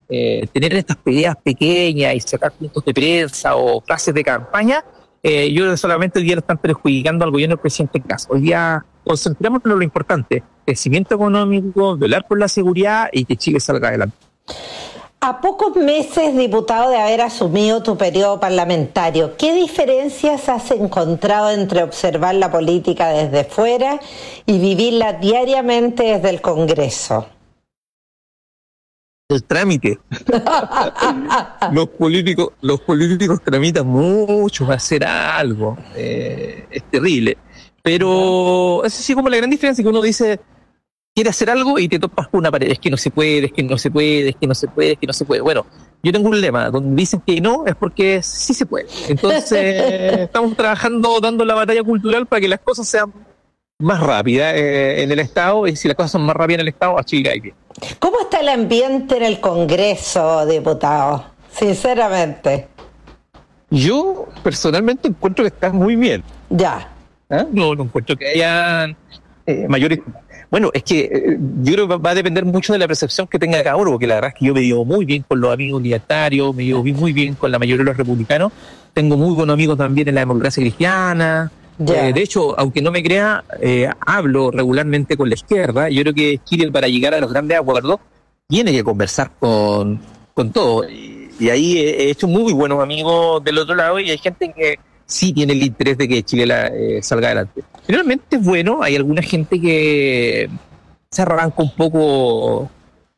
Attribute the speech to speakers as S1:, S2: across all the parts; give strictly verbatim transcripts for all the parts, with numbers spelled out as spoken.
S1: eh, tener estas peleas pequeñas y sacar puntos de prensa o frases de campaña, eh, yo creo que solamente hoy día lo están perjudicando al gobierno del presidente Kast. Hoy día concentremos en lo importante: crecimiento económico, velar por la seguridad y que Chile salga adelante.
S2: A pocos meses, diputado, de haber asumido tu periodo parlamentario, ¿qué diferencias has encontrado entre observar la política desde fuera y vivirla diariamente desde el Congreso?
S1: El trámite. los políticos, los políticos tramitan mucho para hacer algo. Eh, es terrible. Pero es así como la gran diferencia que uno dice, quiere hacer algo y te topas con una pared. Es que no se puede, es que no se puede, es que no se puede, es que no se puede. Bueno, yo tengo un lema, donde dicen que no, es porque sí se puede. Entonces, estamos trabajando, dando la batalla cultural para que las cosas sean más rápidas eh, en el Estado, y si las cosas son más rápidas en el Estado, a Chile hay bien.
S2: ¿Cómo está el ambiente en el Congreso, diputado? Sinceramente.
S1: Yo, personalmente, encuentro que está muy bien.
S2: Ya.
S1: ¿Ah? No, no encuentro que hayan eh, mayores... Bueno, es que eh, yo creo que va a depender mucho de la percepción que tenga cada uno, porque la verdad es que yo me llevo muy bien con los amigos libertarios, me llevo muy bien con la mayoría de los republicanos, tengo muy buenos amigos también en la democracia cristiana. Eh, de hecho, aunque no me crea, eh, hablo regularmente con la izquierda. Yo creo que Chile, para llegar a los grandes acuerdos, tiene que conversar con, con todo. Y, y ahí he, he hecho muy buenos amigos del otro lado, y hay gente que sí tiene el interés de que Chile la, eh, salga adelante. Finalmente es bueno, hay alguna gente que se arranca un poco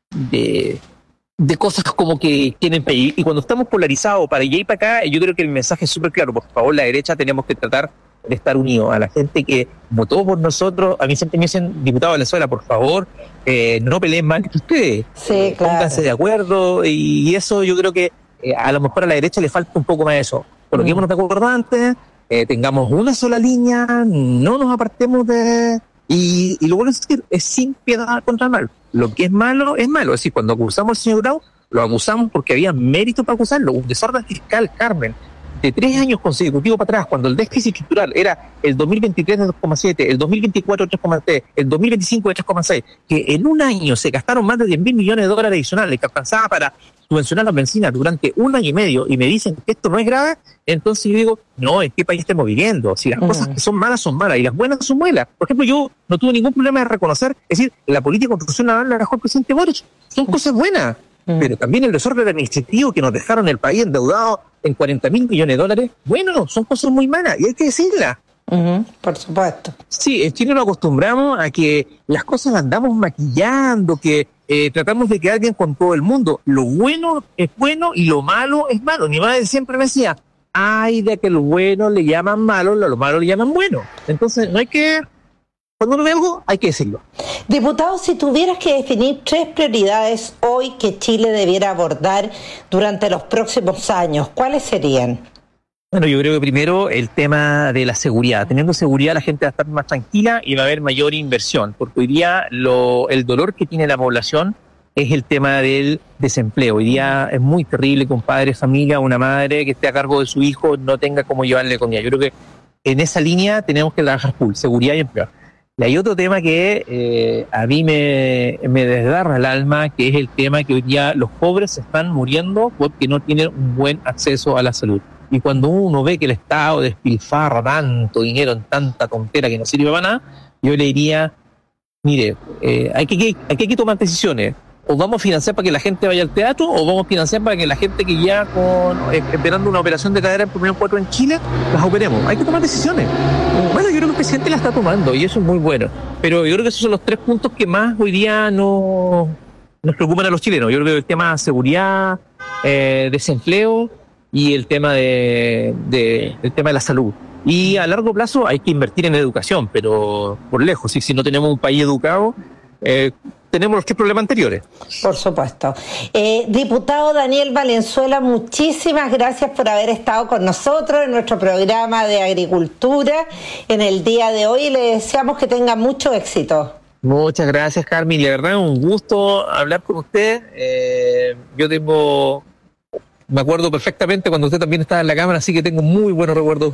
S1: de, de cosas como que quieren pedir, y cuando estamos polarizados para allá y para acá, yo creo que el mensaje es súper claro: por favor, la derecha tenemos que tratar de estar unidos. A la gente que votó por nosotros, a mí siempre me dicen, diputado de Venezuela, por favor, eh, no peleen mal que ustedes,
S2: sí, claro.
S1: Pónganse de acuerdo, y eso yo creo que eh, a lo mejor a la derecha le falta un poco más de eso. Coloquémonos de acuerdo antes, eh, tengamos una sola línea, no nos apartemos de... Y, y lo bueno es decir, es sin piedad contra el mal. Lo que es malo, es malo. Es decir, cuando acusamos al señor Grau, lo acusamos porque había mérito para acusarlo. Un desorden fiscal, Carmen, de tres años consecutivos para atrás, cuando el déficit estructural era el dos mil veintitrés de dos coma siete, el dos mil veinticuatro de tres coma tres, el dos mil veinticinco de tres coma seis, que en un año se gastaron más de diez mil millones de dólares adicionales que alcanzaba para subvencionar la benzina durante un año y medio, y me dicen que esto no es grave, entonces yo digo, no, ¿en qué país estamos viviendo? Si las uh-huh. cosas que son malas son malas y las buenas son buenas. Por ejemplo, yo no tuve ningún problema de reconocer, es decir, la política de construcción naval la dejó el presidente Boric, son uh-huh. cosas buenas. Pero también el desorden administrativo que nos dejaron el país endeudado en cuarenta mil millones de dólares, bueno, son cosas muy malas y hay que decirlas.
S2: Uh-huh, por supuesto.
S1: Sí, en Chile nos acostumbramos a que las cosas las andamos maquillando, que eh, tratamos de quedar bien con todo el mundo. Lo bueno es bueno y lo malo es malo. Mi madre siempre me decía, ay, de que lo bueno le llaman malo, lo malo le llaman bueno. Entonces no hay que... Cuando uno ve algo, hay que decirlo.
S2: Diputado, si tuvieras que definir tres prioridades hoy que Chile debiera abordar durante los próximos años, ¿cuáles serían?
S1: Bueno, yo creo que primero el tema de la seguridad. Teniendo seguridad, la gente va a estar más tranquila y va a haber mayor inversión, porque hoy día lo, el dolor que tiene la población es el tema del desempleo. Hoy día es muy terrible que un padre, familia, una madre que esté a cargo de su hijo no tenga cómo llevarle comida. Yo creo que en esa línea tenemos que trabajar full, seguridad y empleo. Y hay otro tema que eh, a mí me, me desgarra el alma, que es el tema que hoy día los pobres se están muriendo porque no tienen un buen acceso a la salud. Y cuando uno ve que el Estado despilfarra tanto dinero en tanta tontera que no sirve para nada, yo le diría, mire, eh, hay, que, hay que tomar decisiones. O vamos a financiar para que la gente vaya al teatro, o vamos a financiar para que la gente que ya con eh, esperando una operación de cadera en Primero cuatro en Chile, las operemos. Hay que tomar decisiones. Bueno, yo creo que el presidente la está tomando y eso es muy bueno. Pero yo creo que esos son los tres puntos que más hoy día no, nos preocupan a los chilenos. Yo creo que el tema de seguridad, eh, desempleo y el tema de, de, el tema de la salud. Y a largo plazo hay que invertir en educación, pero por lejos. Y si no tenemos un país educado, eh, tenemos los tres problemas anteriores.
S2: Por supuesto. Eh, diputado Daniel Valenzuela, muchísimas gracias por haber estado con nosotros en nuestro programa de agricultura en el día de hoy y le deseamos que tenga mucho éxito.
S1: Muchas gracias, Carmen. La verdad, un gusto hablar con usted. Eh, yo tengo... Me acuerdo perfectamente cuando usted también estaba en la Cámara, así que tengo muy buenos recuerdos.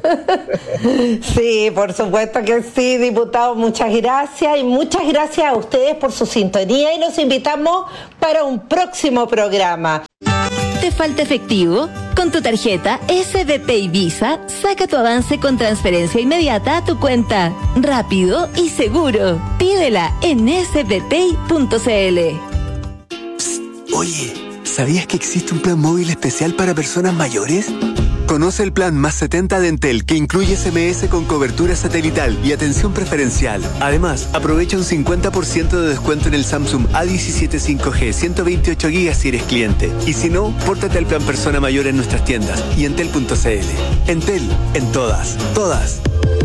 S2: Sí, por supuesto que sí, diputado. Muchas gracias y muchas gracias a ustedes por su sintonía y los invitamos para un próximo programa.
S3: ¿Te falta efectivo? Con tu tarjeta S B Pay Visa, saca tu avance con transferencia inmediata a tu cuenta. Rápido y seguro. Pídela en s b pay punto c l.
S4: Psst, oye, ¿sabías que existe un plan móvil especial para personas mayores? Conoce el plan Más setenta de Entel, que incluye S M S con cobertura satelital y atención preferencial. Además, aprovecha un cincuenta por ciento de descuento en el Samsung A diecisiete cinco G ciento veintiocho gigas si eres cliente. Y si no, pórtate al plan Persona Mayor en nuestras tiendas y entel punto c l. Entel, en todas, todas.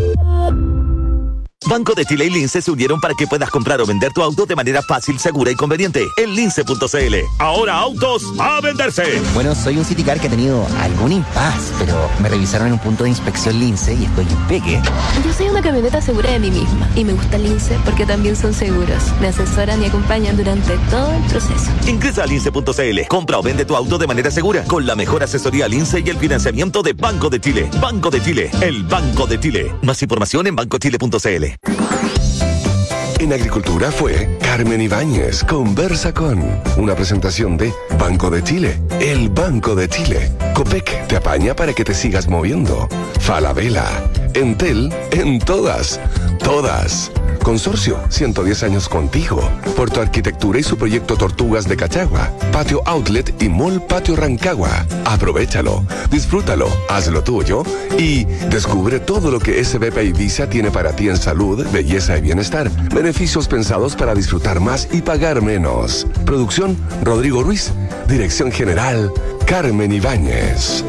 S5: Banco de Chile y Lince se unieron para que puedas comprar o vender tu auto de manera fácil, segura y conveniente. En lince punto c l. Ahora autos a venderse.
S6: Bueno, soy un Citicar que ha tenido algún impas, pero me revisaron en un punto de inspección Lince y estoy impeque.
S7: Yo soy una camioneta segura de mí misma y me gusta Lince porque también son seguros. Me asesoran y acompañan durante todo el proceso.
S5: Ingresa a lince punto c l. Compra o vende tu auto de manera segura con la mejor asesoría Lince y el financiamiento de Banco de Chile. Banco de Chile, el Banco de Chile. Más información en banco chile punto c l.
S8: En Agricultura fue Carmen Ibáñez, Conversa con, una presentación de Banco de Chile, el Banco de Chile. Copec te apaña para que te sigas moviendo. Falabella, Entel, en todas, todas. Consorcio, ciento diez años contigo. Puerto Arquitectura y su proyecto Tortugas de Cachagua. Patio Outlet y Mall Patio Rancagua. Aprovechalo, disfrútalo, hazlo tuyo y descubre todo lo que S B Pay Visa tiene para ti en salud, belleza y bienestar. Beneficios pensados para disfrutar más y pagar menos. Producción, Rodrigo Ruiz. Dirección General, Carmen Ibáñez.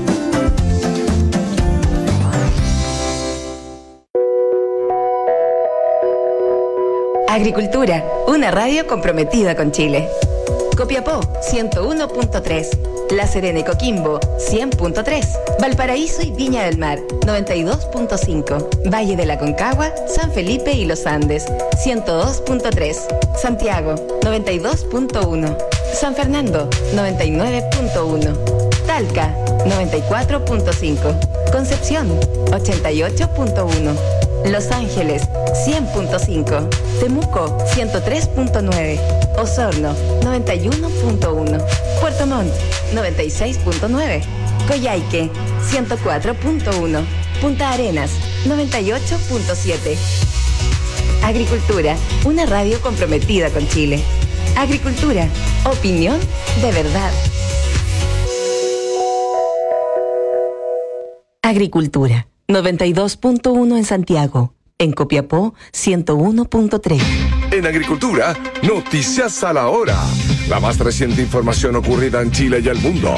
S9: Agricultura, una radio comprometida con Chile. Copiapó, ciento uno punto tres. La Serena y Coquimbo, cien punto tres. Valparaíso y Viña del Mar, noventa y dos punto cinco. Valle de la Concagua, San Felipe y Los Andes, ciento dos punto tres. Santiago, noventa y dos punto uno. San Fernando, noventa y nueve punto uno. Talca, noventa y cuatro punto cinco. Concepción, ochenta y ocho punto uno. Los Ángeles, cien punto cinco. Temuco, ciento tres punto nueve. Osorno, noventa y uno punto uno. Puerto Montt, noventa y seis punto nueve. Coyhaique, ciento cuatro punto uno. Punta Arenas, noventa y ocho punto siete. Agricultura, una radio comprometida con Chile. Agricultura, opinión de verdad. Agricultura, noventa y dos punto uno en Santiago. En Copiapó, ciento uno punto tres.
S8: En Agricultura, noticias a la hora. La más reciente información ocurrida en Chile y el mundo.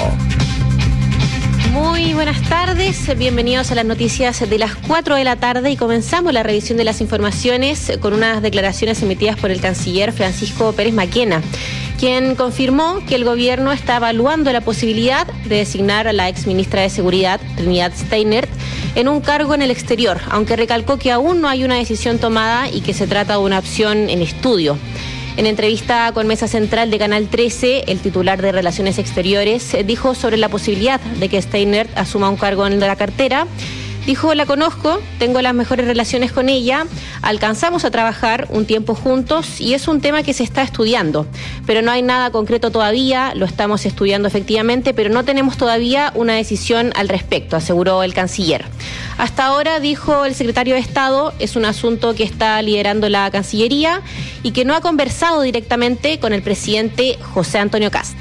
S10: Muy buenas tardes, bienvenidos a las noticias de las cuatro de la tarde y comenzamos la revisión de las informaciones con unas declaraciones emitidas por el canciller Francisco Pérez Maquena, quien confirmó que el gobierno está evaluando la posibilidad de designar a la exministra de Seguridad, Trinidad Steinert, en un cargo en el exterior, aunque recalcó que aún no hay una decisión tomada y que se trata de una opción en estudio. En entrevista con Mesa Central de Canal trece, el titular de Relaciones Exteriores dijo sobre la posibilidad de que Steinert asuma un cargo en la cartera. Dijo, la conozco, tengo las mejores relaciones con ella, alcanzamos a trabajar un tiempo juntos y es un tema que se está estudiando, pero no hay nada concreto todavía, lo estamos estudiando efectivamente, pero no tenemos todavía una decisión al respecto, aseguró el canciller. Hasta ahora, dijo el secretario de Estado, es un asunto que está liderando la Cancillería y que no ha conversado directamente con el presidente José Antonio Kast.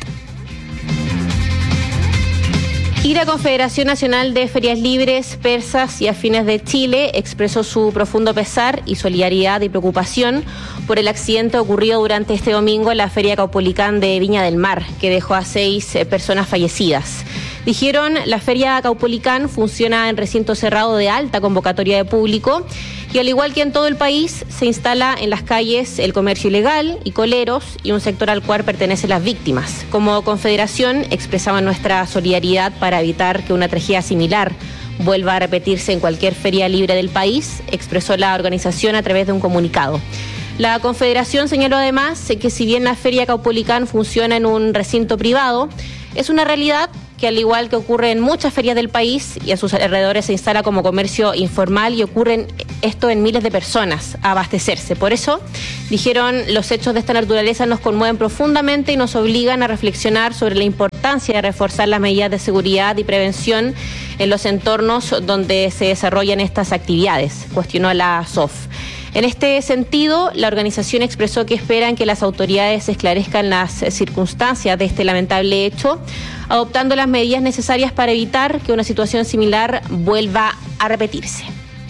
S10: Y la Confederación Nacional de Ferias Libres, Persas y Afines de Chile expresó su profundo pesar y solidaridad y preocupación por el accidente ocurrido durante este domingo en la Feria Caupolicán de Viña del Mar, que dejó a seis personas fallecidas. Dijeron, la Feria Caupolicán funciona en recinto cerrado de alta convocatoria de público y al igual que en todo el país, se instala en las calles el comercio ilegal y coleros y un sector al cual pertenecen las víctimas. Como confederación, expresamos nuestra solidaridad para evitar que una tragedia similar vuelva a repetirse en cualquier feria libre del país, expresó la organización a través de un comunicado. La Confederación señaló además que si bien la Feria Caupolicán funciona en un recinto privado, es una realidad que al igual que ocurre en muchas ferias del país y a sus alrededores se instala como comercio informal y ocurren esto en miles de personas a abastecerse. Por eso, dijeron, los hechos de esta naturaleza nos conmueven profundamente y nos obligan a reflexionar sobre la importancia importancia de reforzar las medidas de seguridad y prevención en los entornos donde se desarrollan estas actividades, cuestionó la S O F. En este sentido, la organización expresó que esperan que las autoridades esclarezcan las circunstancias de este lamentable hecho, adoptando las medidas necesarias para evitar que una situación similar vuelva a repetirse.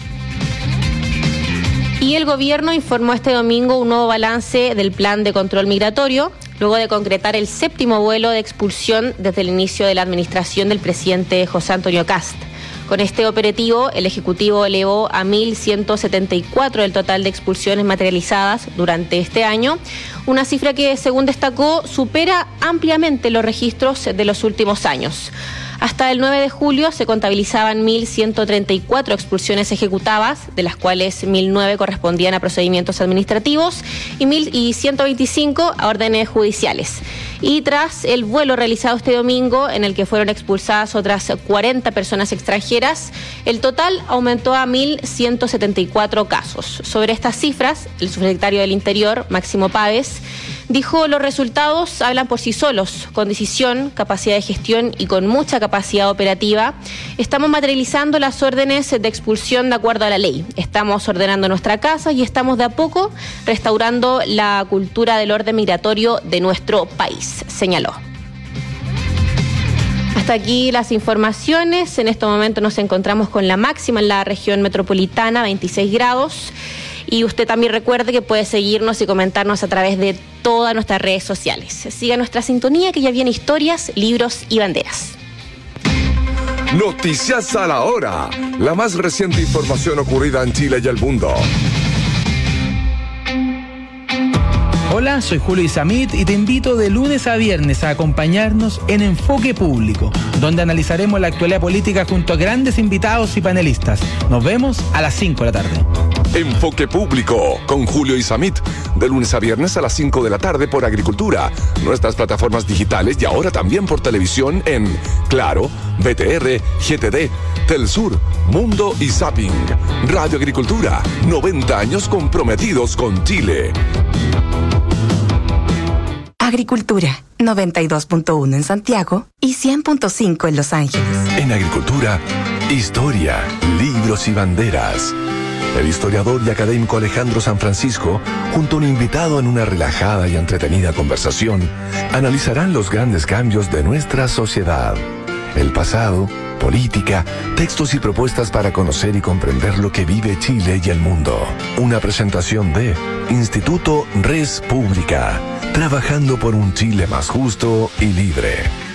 S10: Y el gobierno informó este domingo un nuevo balance del plan de control migratorio, luego de concretar el séptimo vuelo de expulsión desde el inicio de la administración del presidente José Antonio Kast. Con este operativo, el Ejecutivo elevó a mil ciento setenta y cuatro el total de expulsiones materializadas durante este año, una cifra que, según destacó, supera ampliamente los registros de los últimos años. Hasta el nueve de julio se contabilizaban mil ciento treinta y cuatro expulsiones ejecutadas, de las cuales mil nueve correspondían a procedimientos administrativos y mil ciento veinticinco a órdenes judiciales. Y tras el vuelo realizado este domingo, en el que fueron expulsadas otras cuarenta personas extranjeras, el total aumentó a mil ciento setenta y cuatro casos. Sobre estas cifras, el subsecretario del Interior, Máximo Páez, dijo: los resultados hablan por sí solos, con decisión, capacidad de gestión y con mucha capacidad operativa. Estamos materializando las órdenes de expulsión de acuerdo a la ley. Estamos ordenando nuestra casa y estamos de a poco restaurando la cultura del orden migratorio de nuestro país, señaló. Hasta aquí las informaciones. En este momento nos encontramos con la máxima en la región metropolitana, veintiséis grados. Y usted también recuerde que puede seguirnos y comentarnos a través de todas nuestras redes sociales. Siga nuestra sintonía, que ya viene historias, libros y banderas.
S8: Noticias a la hora. La más reciente información ocurrida en Chile y el mundo.
S11: Hola, soy Julio Isamit y te invito de lunes a viernes a acompañarnos en Enfoque Público, donde analizaremos la actualidad política junto a grandes invitados y panelistas. Nos vemos a las cinco de la tarde.
S8: Enfoque Público con Julio Isamit, de lunes a viernes a las cinco de la tarde por Agricultura, nuestras plataformas digitales y ahora también por televisión en Claro, B T R, G T D, Telsur, Mundo y Zapping. Radio Agricultura, noventa años comprometidos con Chile.
S9: Agricultura, noventa y dos punto uno en Santiago y cien punto cinco en Los Ángeles.
S8: En Agricultura, historia, libros y banderas. El historiador y académico Alejandro San Francisco, junto a un invitado en una relajada y entretenida conversación, analizarán los grandes cambios de nuestra sociedad. El pasado, política, textos y propuestas para conocer y comprender lo que vive Chile y el mundo. Una presentación de Instituto Res Pública, trabajando por un Chile más justo y libre.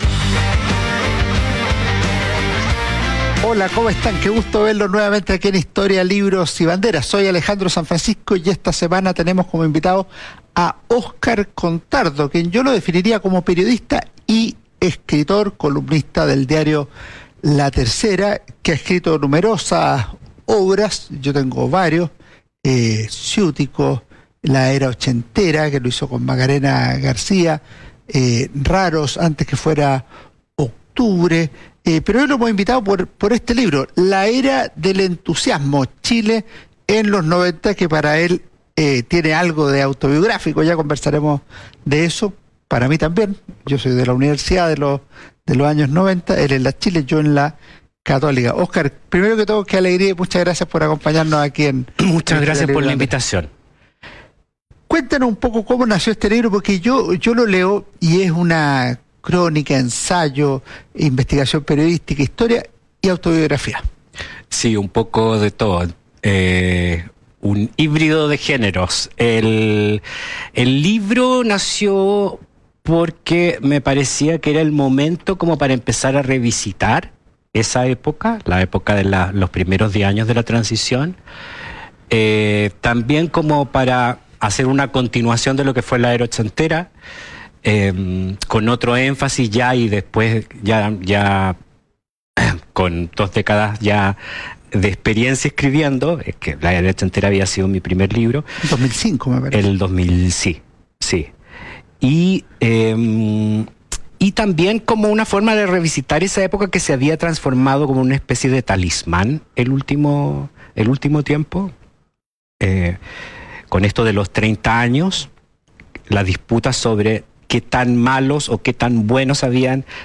S12: Hola, ¿cómo están? Qué gusto verlos nuevamente aquí en Historia, Libros y Banderas. Soy Alejandro San Francisco y esta semana tenemos como invitado a Óscar Contardo, quien yo lo definiría como periodista y escritor, columnista del diario La Tercera, que ha escrito numerosas obras. Yo tengo varios, eh, Ciútico, La Era Ochentera, que lo hizo con Macarena García, eh, Raros, antes que fuera Octubre, eh, pero hoy lo hemos invitado por, por este libro, La Era del Entusiasmo, Chile en los noventa, que para él eh, tiene algo de autobiográfico. Ya conversaremos de eso. Para mí también, yo soy de la universidad de los, de los años noventa, él en la Chile, yo en la Católica. Óscar, primero que todo, qué alegría y muchas gracias por acompañarnos aquí en...
S13: Muchas gracias por la invitación.
S12: Cuéntanos un poco cómo nació este libro, porque yo, yo lo leo y es una crónica, ensayo, investigación periodística, historia y autobiografía.
S13: Sí, un poco de todo. Eh, un híbrido de géneros. El, el libro nació porque me parecía que era el momento como para empezar a revisitar esa época, la época de la, los primeros diez años de la transición. Eh, también como para hacer una continuación de lo que fue la Era Ochentera, eh, con otro énfasis ya y después ya, ya con dos décadas ya de experiencia escribiendo, es que la Era Ochentera había sido mi primer libro.
S12: dos mil cinco me parece.
S13: El dos mil, sí, sí. Y, eh, y también como una forma de revisitar esa época que se había transformado como una especie de talismán el último, el último tiempo. Eh, con esto de los treinta años, la disputa sobre qué tan malos o qué tan buenos habían